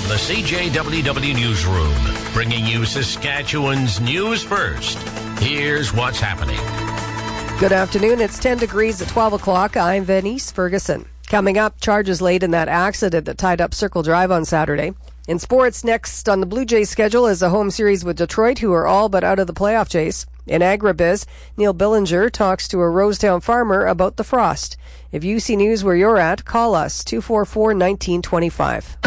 From the CJWW Newsroom, bringing you Saskatchewan's news first. Here's what's happening. Good afternoon. It's 10 degrees at 12 o'clock. I'm Venice Ferguson. Coming up, charges laid in that accident that tied up Circle Drive on Saturday. In sports, next on the Blue Jays schedule is a home series with Detroit, who are all but out of the playoff chase. In agribiz, Neil Billinger talks to a Rosetown farmer about the frost. If you see news where you're at, call us, 244-1925.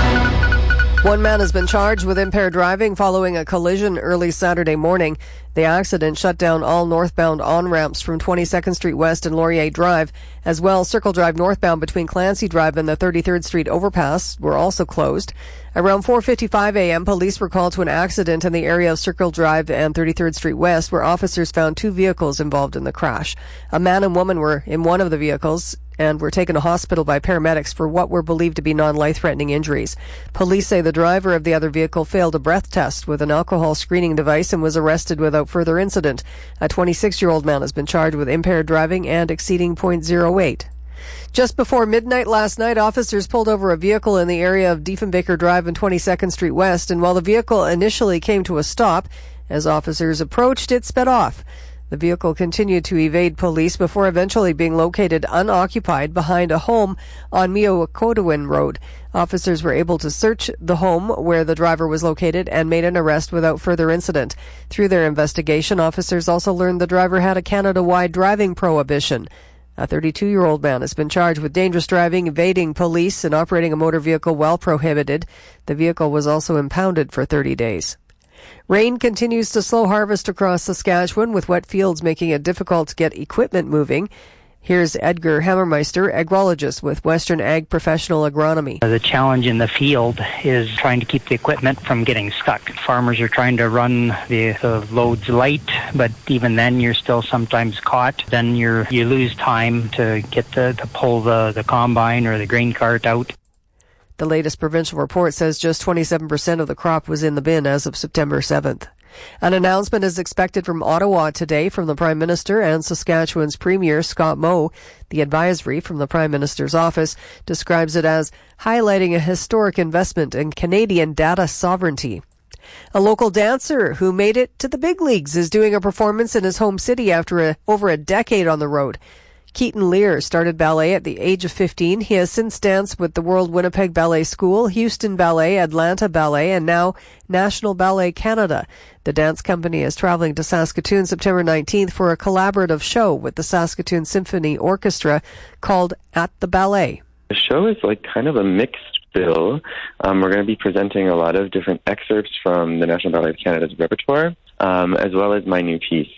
One man has been charged with impaired driving following a collision early Saturday morning. The accident shut down all northbound on-ramps from 22nd Street West and Laurier Drive. As well, Circle Drive northbound between Clancy Drive and the 33rd Street overpass were also closed. Around 4:55 a.m., police were called to an accident in the area of Circle Drive and 33rd Street West, where officers found two vehicles involved in the crash. A man and woman were in one of the vehicles and were taken to hospital by paramedics for what were believed to be non-life-threatening injuries. Police say the driver of the other vehicle failed a breath test with an alcohol screening device and was arrested without further incident. A 26-year-old man has been charged with impaired driving and exceeding .08. Just before midnight last night, officers pulled over a vehicle in the area of Diefenbaker Drive and 22nd Street West, and while the vehicle initially came to a stop, as officers approached, it sped off. The vehicle continued to evade police before eventually being located unoccupied behind a home on Mioquodoin Road. Officers were able to search the home where the driver was located and made an arrest without further incident. Through their investigation, officers also learned the driver had a Canada-wide driving prohibition. A 32-year-old man has been charged with dangerous driving, evading police, and operating a motor vehicle while prohibited. The vehicle was also impounded for 30 days. Rain continues to slow harvest across Saskatchewan, with wet fields making it difficult to get equipment moving. Here's Edgar Hammermeister, agrologist with Western Ag Professional Agronomy. The challenge in the field is trying to keep the equipment from getting stuck. Farmers are trying to run the loads light, but even then you're still sometimes caught. Then you lose time to get to pull the combine or the grain cart out. The latest provincial report says just 27% of the crop was in the bin as of September 7th. An announcement is expected from Ottawa today from the Prime Minister and Saskatchewan's Premier, Scott Moe. The advisory from the Prime Minister's office describes it as highlighting a historic investment in Canadian data sovereignty. A local dancer who made it to the big leagues is doing a performance in his home city after over a decade on the road. Keaton Lear started ballet at the age of 15. He has since danced with the World Winnipeg Ballet School, Houston Ballet, Atlanta Ballet, and now National Ballet Canada. The dance company is traveling to Saskatoon September 19th for a collaborative show with the Saskatoon Symphony Orchestra called At the Ballet. The show is like kind of a mixed bill. We're going to be presenting a lot of different excerpts from the National Ballet of Canada's repertoire, as well as my new piece.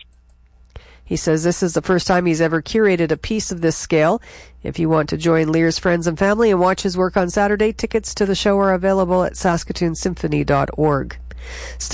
He says this is the first time he's ever curated a piece of this scale. If you want to join Lear's friends and family and watch his work on Saturday, tickets to the show are available at saskatoonsymphony.org.